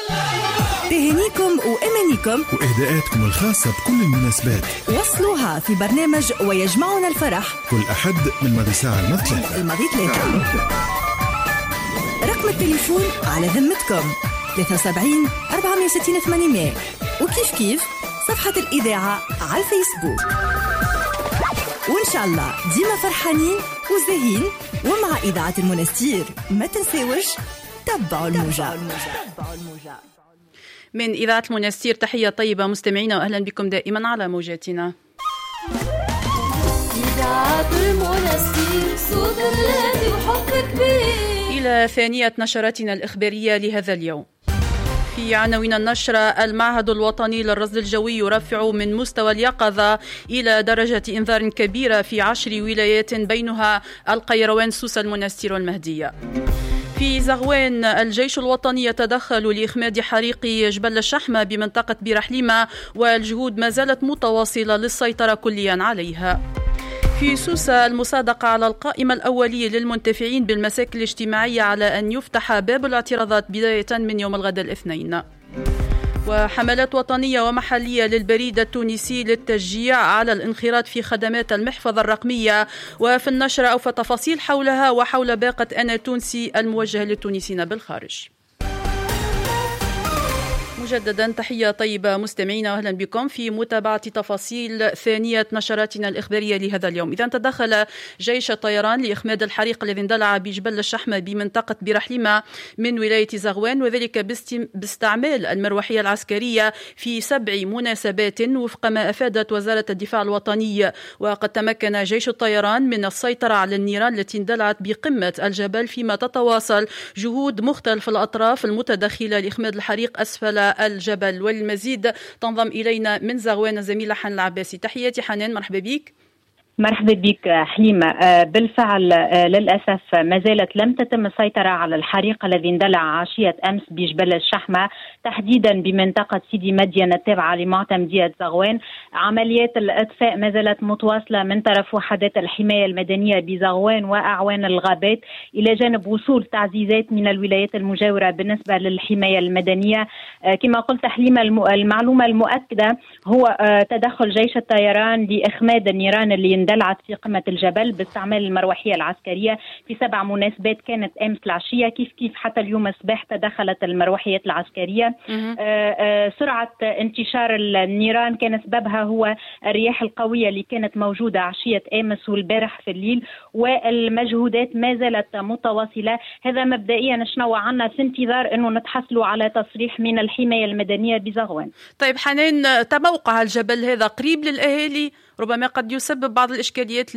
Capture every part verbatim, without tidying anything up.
تهانيكم وأمانيكم وإهداءاتكم الخاصة بكل المناسبات وصلوها في برنامج ويجمعنا الفرح كل أحد من الماضي ساعة الماضي ثلاثة الماضي ثلاثة. رقم التليفون على ذمتكم ثلاثة وسبعين أربعمية وستين ثمانمية، وكيف كيف صفحة الإذاعة على الفيسبوك. وإن شاء الله ديما فرحانين وزاهين ومع إذاعة المنستير. ما تنساوش تبعوا الموجة. من إذاعة المنستير تحية طيبة مستمعينا، وأهلا بكم دائما على موجاتنا. إذاعة المنستير صوت الذي وحب كبير. إلى ثانية نشراتنا الإخبارية لهذا اليوم. في عناوين النشرة: المعهد الوطني للرصد الجوي يرفع من مستوى اليقظة إلى درجة إنذار كبيرة في عشر ولايات بينها القيروان، سوسة، المنستير والمهدية. في زغوان: الجيش الوطني يتدخل لإخماد حريق جبل الشحمة بمنطقة برحليمة، والجهود ما زالت متواصلة للسيطرة كليا عليها. في سوسة: المصادقة على القائمة الأولية للمنتفعين بالمساكن الاجتماعية على أن يفتح باب الاعتراضات بداية من يوم الغد الاثنين. وحملات وطنية ومحلية للبريد التونسي للتشجيع على الانخراط في خدمات المحفظة الرقمية. وفي النشرة أوفى تفاصيل حولها وحول باقة أنا تونسي الموجهة للتونسيين بالخارج. مجددا تحية طيبة مستمعينا، واهلا بكم في متابعة تفاصيل ثانية نشراتنا الإخبارية لهذا اليوم. إذا تدخل جيش الطيران لإخماد الحريق الذي اندلع بجبل الشحمة بمنطقة برحليمة من ولاية زغوان، وذلك باستعمال المروحية العسكرية في سبع مناسبات وفق ما أفادت وزارة الدفاع الوطني. وقد تمكن جيش الطيران من السيطرة على النيران التي اندلعت بقمة الجبل، فيما تتواصل جهود مختلف الأطراف المتدخلة لإخماد الحريق أسفل الجبل. والمزيد تنضم إلينا من زغوان الزميلة حنان العباسي. تحياتي حنان، مرحبا بك. مرحبا بك حليمة. بالفعل للأسف ما زالت لم تتم السيطرة على الحريق الذي اندلع عشية أمس بجبل الشحمة، تحديدا بمنطقة سيدي مدين التابعة لمعتمدية زغوان. عمليات الإطفاء ما زالت متواصلة من طرف وحدات الحماية المدنية بزغوان وأعوان الغابات، إلى جانب وصول تعزيزات من الولايات المجاورة بالنسبة للحماية المدنية. كما قلت حليمة، المعلومة المؤكدة هو تدخل جيش الطيران لإخماد النيران اللي اندلعت في قمة الجبل باستعمال المروحية العسكرية في سبع مناسبات كانت أمس العشية. كيف كيف حتى اليوم الصباح تدخلت المروحيات العسكرية. آآ آآ سرعة انتشار النيران كان سببها هو الرياح القوية اللي كانت موجودة عشية أمس والبارح في الليل، والمجهودات ما زالت متواصلة. هذا مبدئيا شنو عنا في انتظار أنه نتحصلوا على تصريح من الحماية المدنية بزغوان. طيب حنان، تموقع الجبل هذا قريب للأهالي، ربما قد يسبب بعض الإشكاليات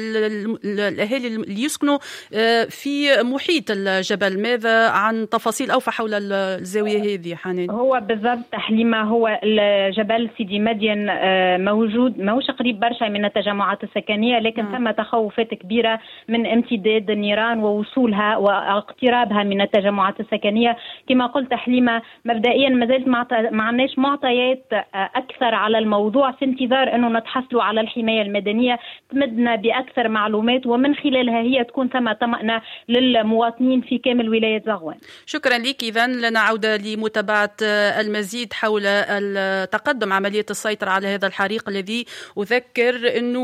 للأهالي اللي يسكنوا في محيط الجبل. ماذا عن تفاصيل أوفى حول الزاوية هذه حنان؟ هو بالضبط حليمة، هو الجبل سيدي مدين موجود موش قريب برشا من التجمعات السكنية، لكن ثم تخوفات كبيرة من امتداد النيران ووصولها واقترابها من التجمعات السكنية. كما قلت حليمة، مبدئيا ما زلت ما عندناش معطيات أكثر على الموضوع، في انتظار أنه نتحصلوا على الحماية المدنية تمدنا بأكثر معلومات، ومن خلالها هي تكون ثم طمأنة للمواطنين في كامل ولاية زغوان. شكرا لك. إذن لنا عودة لمتابعة المزيد حول تقدم عملية السيطرة على هذا الحريق الذي أذكر أنه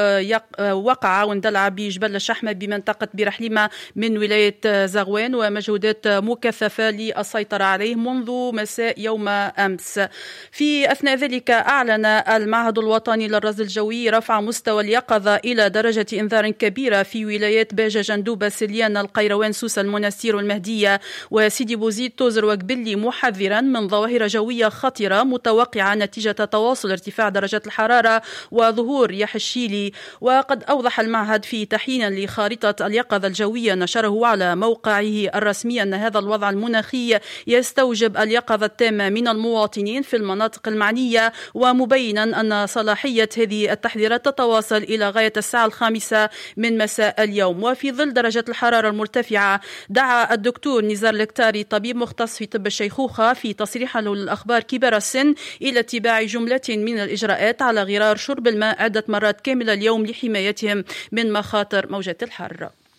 وقع واندلع بجبل الشحمة بمنطقة برحليمة من ولاية زغوان، ومجهودات مكثفة للسيطرة عليه منذ مساء يوم أمس. في أثناء ذلك أعلن المعهد الوطني للرصد الجوي رفع مستوى اليقظة إلى درجة إنذار كبيرة في ولايات باجة، جندوبة، سليان، القيروان، سوسة، المنستير والمهدية وسيدي بوزيد، توزر وقبلي، محذرا من ظواهر جوية خطرة متوقعة نتيجة تواصل ارتفاع درجات الحرارة وظهور رياح الشيلي. وقد أوضح المعهد في تحيين لخارطة اليقظة الجوية نشره على موقعه الرسمي أن هذا الوضع المناخي يستوجب اليقظة التامة من المواطنين في المناطق المعنية، ومبينا أن صلاحية هذه التحذيرات تتواصل إلى غاية الساعة الخامسة من مساء اليوم. وفي ظل درجة الحرارة المرتفعة، دعا الدكتور نزار الكتاري طبيب مختص في طب الشيخوخة في تصريحه للأخبار كبار السن إلى اتباع جملة من الإجراءات على غرار شرب الماء عدة مرات كاملة اليوم لحمايتهم من مخاطر موجة الحر.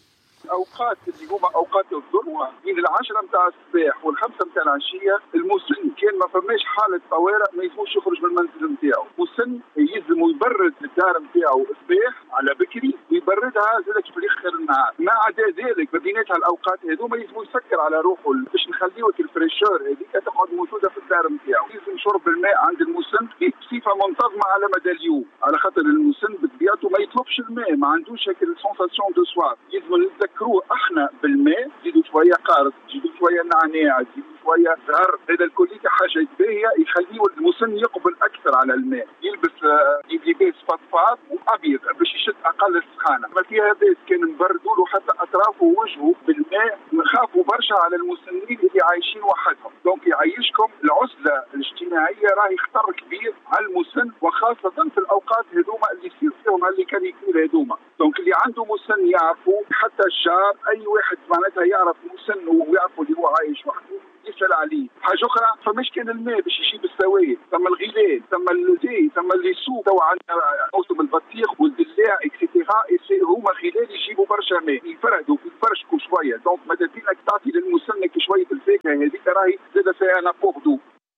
الأوقات اللي هما أوقات الذروة من العشرة متاع الصباح والخمسة متاع العشية، المسن كان ما فماش حالة طوارئ ما يسموش يخرج من المنزل نتاعو. مسن يلزم يبرد الدار نتاعو الصباح على بكري ويبردها زادك في آخر النهار. ما عدا ذلك ما بيناتها الأوقات هذوما يلزم يسكر على روحه باش نخليوك الفريشور هذيك تقعد موجودة في الدار نتاعو. يلزم شرب الماء عند المسن بصفة منتظمة على مدى اليوم، على خاطر المسن بطبيعته ما يطلبش الماء، ما عندوش هيك السونساسيون دو سوار. يلزم نذكروه احنا بالماء، زيدوا شويه قارص، زيدوا شويه نعناع، زيدوا شويه زهر، هذا الكل حاجه باهيه يخليه المسن يقبل اكثر على الماء. يلبس لباس فضفاض وابيض باش يشد اقل السخانه. ما فيها بس كان نبردوا له حتى اطرافه ووجهه بالماء. نخافوا برشا على المسنين اللي عايشين وحدهم، دونك يعيشكم العزله الاجتماعيه راهي خطر كبير على المسن، وخاصه في الاوقات هذوما اللي يصير فيهم اللي كان يقول هذوما. دونك اللي عنده مسن يعرفوا، حتى الجار اي واحد معناتها يعرف مسن ويعرفوا اللي هو عايش وحده يسأل عليه. حاجه اخرى فماش كان الماء باش يجيب السوائل، ثم الغلال، ثم الزيت، ثم اللي سوق تو عندنا موسم البطيخ والدلاع اكسيتيرا، هما غلال يجيبوا برشا ماء يفردوا يفرشكوا شويه. دونك ماذا بينك تعطي للمسن شويه الفاكهه هذيك راهي زاد فيها نابور دو.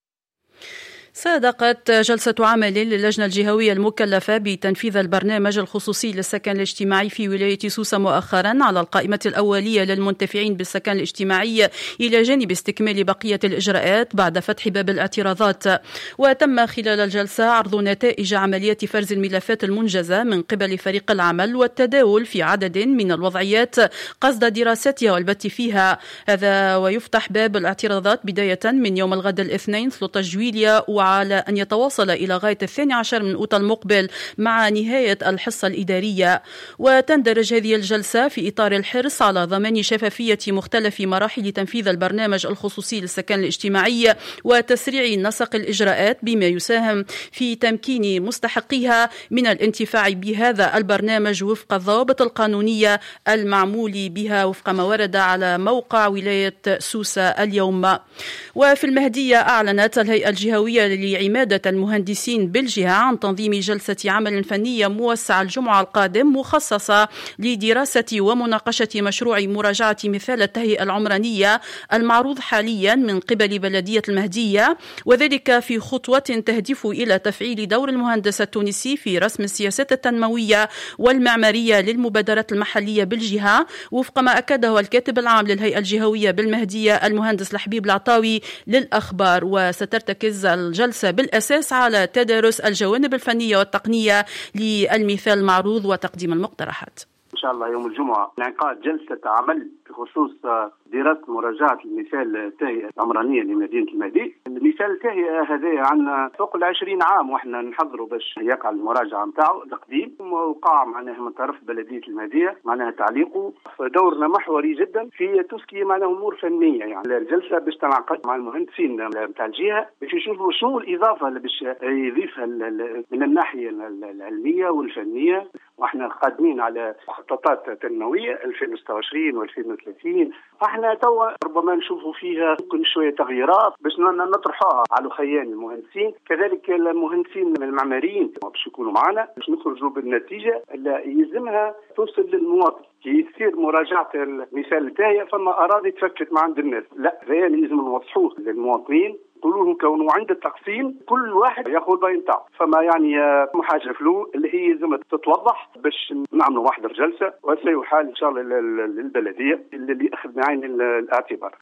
صادقت جلسة عمل للجنة الجهوية المكلفة بتنفيذ البرنامج الخصوصي للسكن الاجتماعي في ولاية سوسة مؤخرا على القائمة الأولية للمنتفعين بالسكن الاجتماعي إلى جانب استكمال بقية الإجراءات بعد فتح باب الاعتراضات. وتم خلال الجلسة عرض نتائج عملية فرز الملفات المنجزة من قبل فريق العمل والتداول في عدد من الوضعيات قصد دراستها والبت فيها. هذا ويفتح باب الاعتراضات بداية من يوم الغد الاثنين ثلاثة عشر جويلية، وعلى أن يتواصل إلى غاية الثاني عشر من أوت المقبل مع نهاية الحصة الإدارية. وتندرج هذه الجلسة في إطار الحرص على ضمان شفافية مختلف مراحل تنفيذ البرنامج الخصوصي للسكن الاجتماعي وتسريع نسق الإجراءات بما يساهم في تمكين مستحقيها من الانتفاع بهذا البرنامج وفق الضوابط القانونية المعمول بها وفق ما ورد على موقع ولاية سوسة اليوم. وفي المهدية أعلنت الهيئة الجهوية لعمادة المهندسين بالجهة عن تنظيم جلسة عمل فنية موسعة الجمعة القادم مخصصة لدراسة ومناقشة مشروع مراجعة مثال التهيئة العمرانية المعروض حاليا من قبل بلدية المهدية، وذلك في خطوة تهدف إلى تفعيل دور المهندس التونسي في رسم السياسات التنموية والمعمارية للمبادرات المحلية بالجهة وفق ما أكده الكاتب العام للهيئة الجهوية بالمهدية المهندس الحبيب العطاوي للأخبار. وسترتكز الجلسة بالأساس على تدارس الجوانب الفنية والتقنية للمثال المعروض وتقديم المقترحات. إن شاء الله يوم الجمعة انعقاد جلسة عمل بخصوص دراسة مراجعة المثال التهيئة العمرانية لمدينة المهدي. المثال التهيئة هذا عندنا فوق العشرين عام وإحنا نحضره باش يقع المراجعة متاعه تقديم، وقع معناها من طرف بلدية المهدية معناها تعليقه. دورنا محوري جدا في تسكية معناها أمور فنية. يعني الجلسة باش تنعقد مع المهندسين متاع الجهة باش يشوفوا شنو الإضافة اللي باش يضيفها من الناحية العلمية والفنية، وإحنا قادمين على خططات تنموية ألفين وستة وعشرين وألفين وثلاثين. احنا توا ربما نشوفوا فيها ممكن شويه تغييرات باش نطرحوها على خيان المهندسين، كذلك المهندسين المعماريين باش يكونوا معنا باش نخرجوا بالنتيجه اللي يلزمها توصل للمواطن. كي يصير مراجعه المثال التاهي فما اراضي تفكت ما عند الناس، لا هذا لازم نوضحوه للمواطنين، نقولوا لهم كونوا عند التقسيم كل واحد ياخذ باين نتاعو. فما يعني حاجه فلو اللي هي لازم تتوضح باش نعملوا واحده جلسه وسيحال ان شاء الله للبلديه اللي اخذ بعين الاعتبار.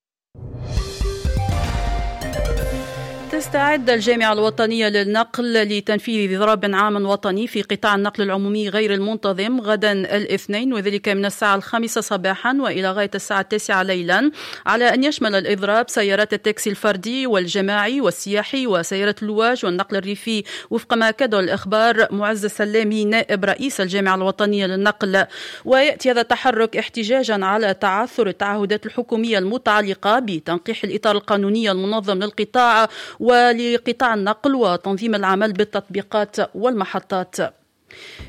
تستعد الجامعة الوطنية للنقل لتنفيذ ضرب عام وطني في قطاع النقل العمومي غير المنتظم غدا الاثنين، وذلك من الساعة الخامسة صباحا وإلى غاية الساعة التاسعة ليلا، على أن يشمل الإضراب سيارات التاكسي الفردي والجماعي والسياحي وسيارات اللواج والنقل الريفي وفق ما أكده الإخبار معز السلامي نائب رئيس الجامعة الوطنية للنقل. ويأتي هذا التحرك احتجاجا على تعثر التعهدات الحكومية المتعلقة بتنقيح الإطار القانوني المنظم للقطاع ولقطاع النقل وتنظيم العمل بالتطبيقات والمحطات.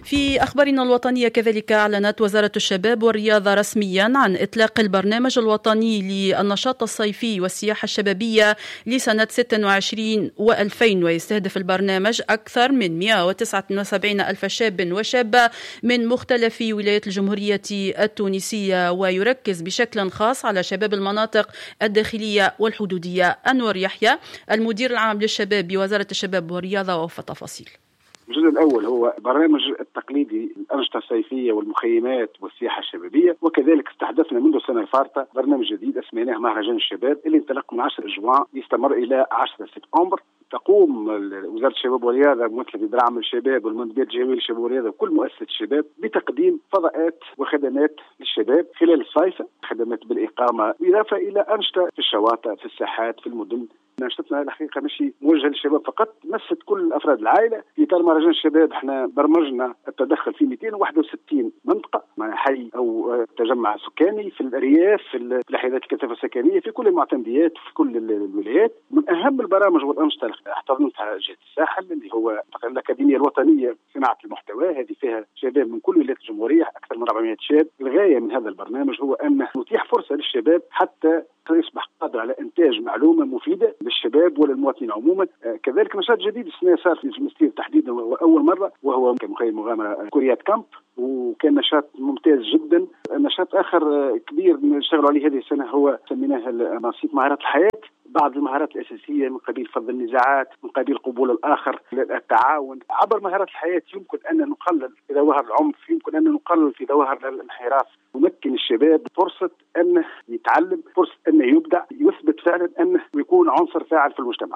في أخبارنا الوطنية كذلك أعلنت وزارة الشباب والرياضة رسميا عن إطلاق البرنامج الوطني للنشاط الصيفي والسياحة الشبابية لسنة ستة وعشرين وألفين، ويستهدف البرنامج أكثر من مئة وتسعة وسبعين ألف شاب وشابة من مختلف ولايات الجمهورية التونسية، ويركز بشكل خاص على شباب المناطق الداخلية والحدودية. أنور يحيى المدير العام للشباب بوزارة الشباب والرياضة وفي التفاصيل. الجزء الأول هو برنامج التقليدي الأنشطة الصيفية والمخيمات والسياحة الشبابية، وكذلك استحدثنا منذ السنة الفارطة برنامج جديد اسميناه مهرجان الشباب اللي انطلق من عشرة جوان يستمر إلى عشرة سبتمبر. تقوم وزارة الشباب والرياضة ممثلة في دعم الشباب والمنظمات الجهوية للشباب والرياضة وكل مؤسسة الشباب بتقديم فضاءات وخدمات للشباب خلال الصيف، خدمات بالإقامة إضافة إلى أنشطة في الشواطئ في الساحات في المدن. نشاطنا الحقيقة ماشي موجهة للشباب فقط، مست كل أفراد العائلة. في إطار مهرجان الشباب احنا برمجنا التدخل في مئتين وواحد وستين منطقة مع حي أو تجمع سكاني في الأرياف في الحيادات الكثافة السكنية في كل المعتمديات في كل الولايات. من أهم البرامج والأنشطة اللي احتضنتها جهة الساحل اللي هو الأكاديمية الوطنية لصناعة المحتوى، هذه فيها شباب من كل ولايات الجمهورية أكثر من أربعمئة شاب. الغاية من هذا البرنامج هو أن نتيح فرصة للشباب حتى يصبح قادر على إنتاج معلومة مفيدة للشباب وللمواطنين عموما. آه كذلك نشاط جديد السنة صار في المستير تحديدا وأول مرة، وهو مخيم مغامرة كوريات كامب، وكان نشاط ممتاز جدا. نشاط آخر آه كبير نشتغل عليه هذه السنة هو سميناه نشاط مهارات الحياة. بعض المهارات الأساسية من قبيل فض النزاعات، من قبيل قبول الآخر، التعاون. عبر مهارات الحياة يمكن أن نقلل في ظواهر العنف، يمكن أن نقلل في ظواهر الانحراف، نمكن الشباب فرصة أنه يتعلم، فرصة أنه يبدع، يثبت فعلا أنه يكون عنصر فاعل في المجتمع.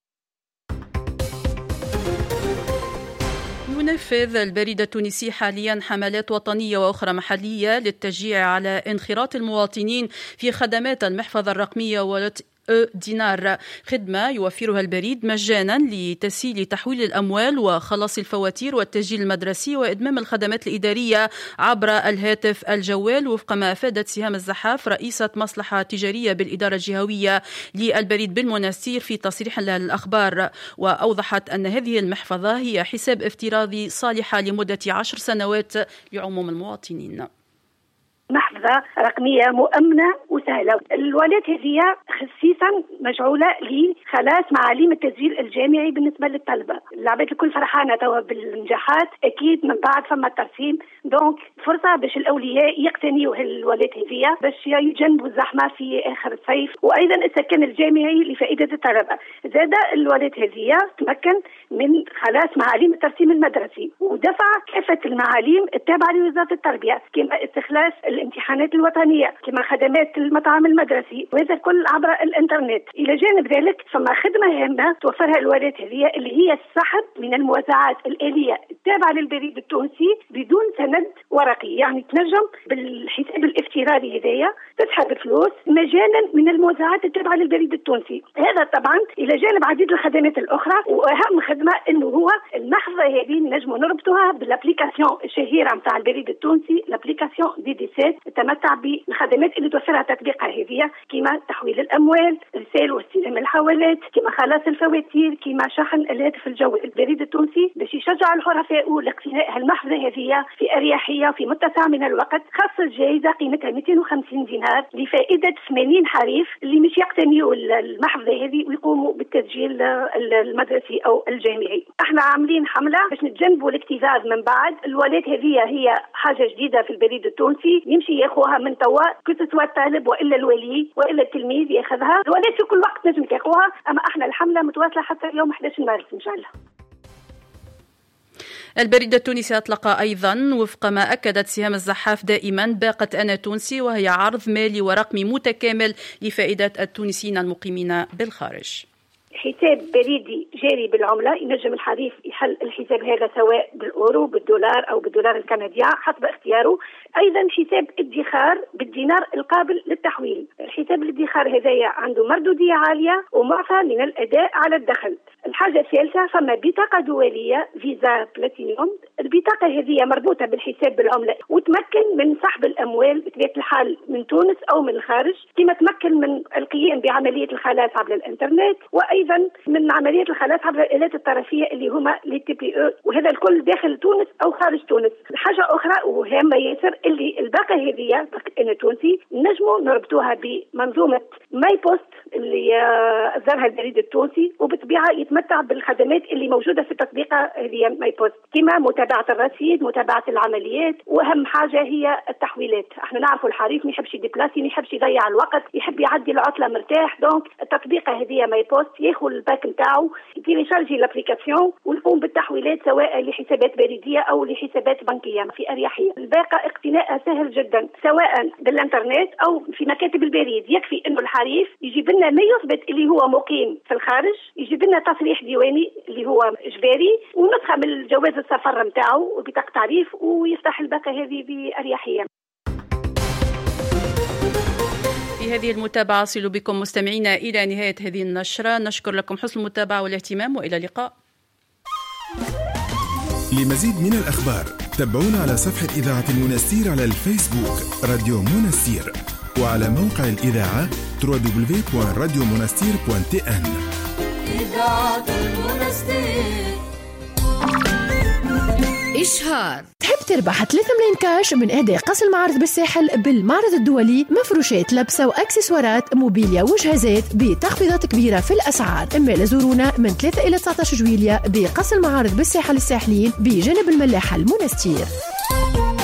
ينفذ البريد التونسي حاليا حملات وطنية وأخرى محلية للتشجيع على انخراط المواطنين في خدمات المحفظة الرقمية والت دينار، خدمة يوفرها البريد مجانا لتسهيل تحويل الأموال وخلاص الفواتير والتسجيل المدرسي وإدمام الخدمات الإدارية عبر الهاتف الجوال، وفق ما أفادت سهام الزحاف رئيسة مصلحة تجارية بالإدارة الجهوية للبريد بالمنستير في تصريح للأخبار. وأوضحت أن هذه المحفظة هي حساب افتراضي صالحة لمدة عشر سنوات لعموم المواطنين. محفظة رقمية مؤمنة وسهلة. الولايات هذه خصيصا مجعولة لخلاص معاليم التسجيل الجامعي بالنسبة للطلبة. العباد الكل فرحانة توا بالنجاحات، أكيد من بعد فما الترسيم، دونك فرصة باش الأولياء يقتنيوا الولايات هذه باش يتجنبوا الزحمة في آخر الصيف، وأيضا السكن الجامعي لفائدة الطلبة. زاد الولايات هذه تمكن من خلاص معاليم الترسيم المدرسي ودفع كافة المعاليم التابعة لوزارة التربية كما استخلاص الامتحانات الوطنية كما خدمات المطعم المدرسي، وهذا الكل عبر الانترنت. إلى جانب ذلك فما خدمة هامة توفرها الولايات هذه اللي هي السحب من الموزعات الآلية التابعة للبريد التونسي بدون سند ورقي، يعني تنجم بالحساب الافتراضي هذايا تسحب فلوس مجانا من الموزعات التابعة للبريد التونسي. هذا طبعا إلى جانب عديد الخدمات الأخرى، وأهم خدمة إنه هو المحفظة هذه نجم نربطها بالابليكاسيون الشهيرة متاع البريد التونسي، الابليكاسيون دي دي سات، تتمتع بالخدمات اللي توفرها تطبيقها هذه كما تحويل الأموال، إرسال واستلام الحوالات، كما خلاص الفواتير، كما شحن الهاتف الجوال. البريد التونسي باش يشجع الحرفاء لاقتناء المحفظة هذه في أريحية في متسع من الوقت، خاصة الجائزة قيمتها مئتين وخمسين دينار لفائدة ثمانين حريف اللي مش يقتنيوا المحفظة هذه ويقوموا بالتسجيل المدرسي أو الجامعي. احنا عاملين حملة باش نتجنبوا الاكتظاظ من بعد. الولايات هذه هي حاجة جديدة في البريد التونسي، يمشي ياخوها من توا كسوة الطالب والا الولي والا التلميذ ياخذها، الولايات في كل وقت نجم تاخوها، اما احنا الحمله متواصله حتى يوم أحد عشر مارس ان شاء الله. البريد التونسي أطلق أيضا وفق ما أكدت سهام الزحاف دائما باقة أنا تونسي، وهي عرض مالي ورقمي متكامل لفائدة التونسيين المقيمين بالخارج. حساب بريدي جاري بالعملة، ينجم الحريف يحل الحساب هذا سواء بالأورو بالدولار أو بالدولار الكندي حسب اختياره. أيضا حساب ادخار بالدينار القابل للتحويل. الحساب الادخار هذايا عنده مردودية عالية ومعفى من الأداء على الدخل. الحاجة الثالثة فما بطاقة دولية فيزا بلاتينيوم. البطاقة هذه مربوطة بالحساب بالعملة وتمكن من سحب الأموال بطبيعة الحال من تونس أو من الخارج، كما تمكن من القيام بعملية الخلاص عبر الإنترنت، وأيضا من عملية الخلاص عبر الآلات الطرفية اللي هما لي تي بي او، وهذا الكل داخل تونس أو خارج تونس. حاجة أخرى وهامة ياسر اللي الباقة هذه أنا تونسي نجموا نربطوها بمنظومة ماي بوست اللي أصدرها البريد التونسي، وبالطبيعة يتمتع بالخدمات اللي موجودة في التطبيق هذه ماي بوست، كما متابعة الرصيد، متابعة العمليات، وأهم حاجة هي التحويلات. احنا نعرفوا الحريف ما يحبش يديبلاسي، ما يحبش يضيع الوقت، يحب يعدي العطلة مرتاح. دونك التطبيق هذه ماي بوست ياخذ الباك نتاعو، يتيليشارجي الابليكاسيون ويقوم بالتحويلات سواء لحسابات بريدية أو لحسابات بنكية في أريحية. الباقة اقتناء سهل جدا سواء بالإنترنت أو في مكاتب البريد. يكفي إنه الحريف يجيب لنا ما يثبت اللي هو مقيم في الخارج، يجيب لنا تصريح ديواني اللي هو إجباري ونسخة من جواز السفر متاعو وبطاقة تعريف، ويفتح الباقة هذه بأريحية. في هذه المتابعة أصل بكم مستمعينا إلى نهاية هذه النشرة. نشكر لكم حسن المتابعة والاهتمام، وإلى اللقاء. لمزيد من الأخبار تابعونا على صفحة إذاعة المنستير على الفيسبوك راديو منستير، وعلى موقع الإذاعة دبليو دبليو دبليو دوت راديو منستير دوت تي إن. إذاعة المنستير. إشهار. تحب تربح ثلاثة ملايين كاش من إهداء قص المعارض بالساحل بالمعرض الدولي؟ مفروشات لبسة وأكسسوارات موبيليا وجهازات بتخفيضات كبيرة في الأسعار. إما لزورونا من ثلاثة إلى تسعة عشر جويلية بقص المعارض بالساحل الساحلين بجانب الملاحة المنستير.